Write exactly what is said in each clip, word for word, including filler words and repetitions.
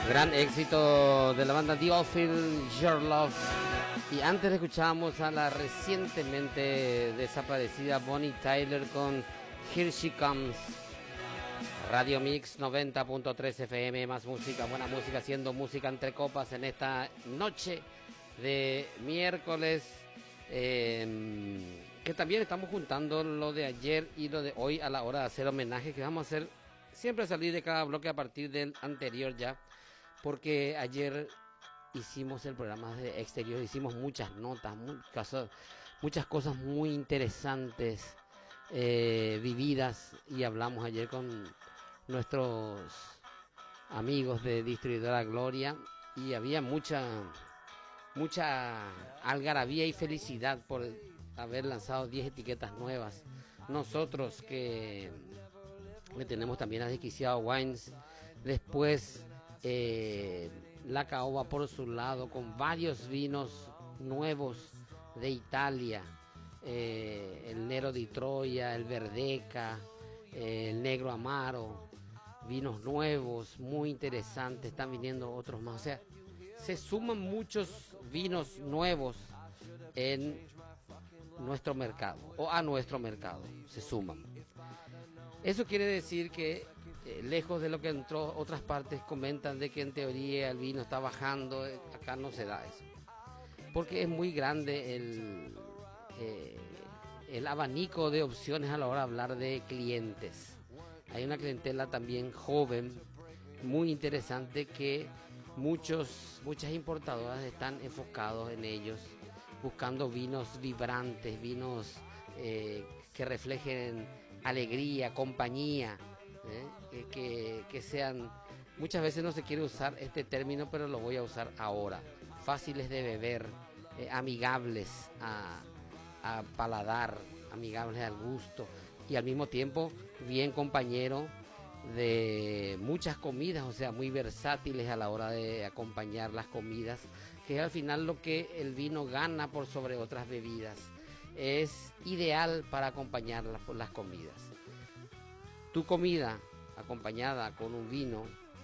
Gran éxito de la banda The Oldfield, Your Love. Y antes escuchábamos a la recientemente desaparecida Bonnie Tyler con Here She Comes. Radio Mix noventa punto tres F M, más música, buena música, haciendo música entre copas en esta noche de miércoles. Eh, que también estamos juntando lo de ayer y lo de hoy a la hora de hacer homenaje, que vamos a hacer siempre a salir de cada bloque a partir del anterior ya, porque ayer hicimos el programa de exterior, hicimos muchas notas, muchas, muchas cosas muy interesantes eh, vividas, y hablamos ayer con nuestros amigos de Distribuidora Gloria, y había mucha mucha algarabía y felicidad por haber lanzado diez etiquetas nuevas. Nosotros que le tenemos también a Desquiciado Wines, después eh, La Caoba por su lado con varios vinos nuevos de Italia, eh, el Nero di Troya, el Verdeca, eh, el Negro Amaro, vinos nuevos muy interesantes, están viniendo otros más, o sea, se suman muchos vinos nuevos en nuestro mercado, o a nuestro mercado, se suman. Eso quiere decir que, eh, lejos de lo que entró, otras partes comentan de que en teoría el vino está bajando, eh, acá no se da eso, porque es muy grande el, eh, el abanico de opciones a la hora de hablar de clientes. Hay una clientela también joven, muy interesante, que muchos, muchas importadoras están enfocados en ellos, buscando vinos vibrantes, vinos eh, que reflejen alegría, compañía, ¿eh? que, que sean, muchas veces no se quiere usar este término, pero lo voy a usar ahora, fáciles de beber, eh, amigables a, a paladar, amigables al gusto, y al mismo tiempo bien compañero de muchas comidas, o sea, muy versátiles a la hora de acompañar las comidas, que es al final lo que el vino gana por sobre otras bebidas. Es ideal para acompañar las, las comidas. Tu comida acompañada con un vino,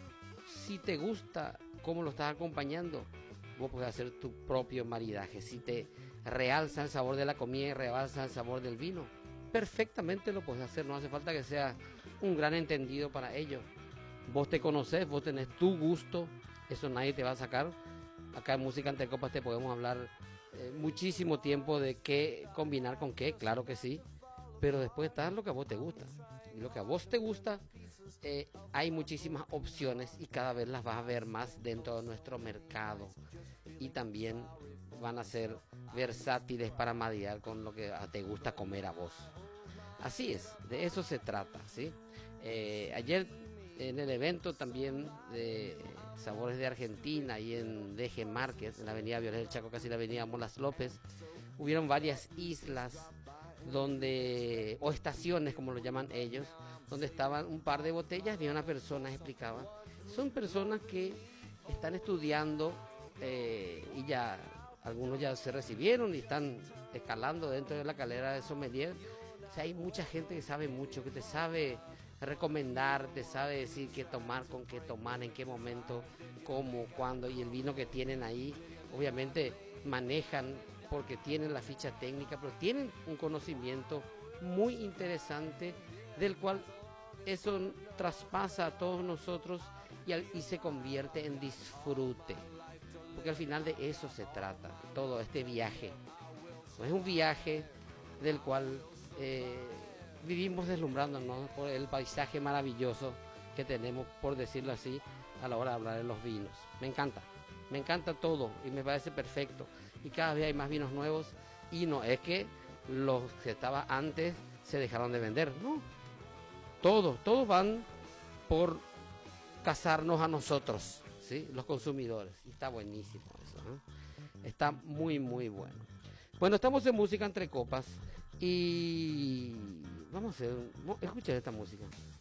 si te gusta cómo lo estás acompañando, vos podés hacer tu propio maridaje. Si te realza el sabor de la comida y realza el sabor del vino, perfectamente lo podés hacer, no hace falta que sea un gran entendido para ello. Vos te conocés, vos tenés tu gusto, eso nadie te va a sacar. Acá en Música Entre Copas te podemos hablar eh, muchísimo tiempo de qué combinar con qué, claro que sí, pero después está lo que a vos te gusta. Y lo que a vos te gusta, eh, hay muchísimas opciones y cada vez las vas a ver más dentro de nuestro mercado. Y también van a ser versátiles para maridar con lo que te gusta comer a vos. Así es, de eso se trata, ¿sí? Eh, ayer en el evento también de Sabores de Argentina y en D G Market, en la avenida Violet del Chaco, casi la avenida Molas López, hubieron varias islas donde, o estaciones como lo llaman ellos, donde estaban un par de botellas y una persona explicaba. Son personas que están estudiando eh, y ya algunos ya se recibieron y están escalando dentro de la carrera de sommelier. O sea, hay mucha gente que sabe mucho, que te sabe recomendar, te sabe decir qué tomar, con qué tomar, en qué momento, cómo, cuándo, y el vino que tienen ahí, obviamente manejan porque tienen la ficha técnica, pero tienen un conocimiento muy interesante del cual eso traspasa a todos nosotros y, al, y se convierte en disfrute, porque al final de eso se trata todo este viaje. No es un viaje del cual eh, vivimos deslumbrándonos por el paisaje maravilloso que tenemos, por decirlo así, a la hora de hablar de los vinos. Me encanta, me encanta todo y me parece perfecto, y cada vez hay más vinos nuevos, y no es que los que estaban antes se dejaron de vender, no, todos, todos van por casarnos a nosotros, ¿sí? Los consumidores, y está buenísimo eso, ¿eh? Está muy muy bueno. Bueno, estamos en Música Entre Copas y vamos a hacer, escuchen esta música.